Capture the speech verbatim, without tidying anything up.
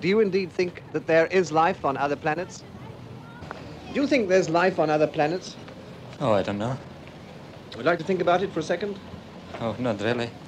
Do you indeed think that there is life on other planets? Do you think there's life on other planets? Oh, I don't know. Would you like to think about it for a second? Oh, not really.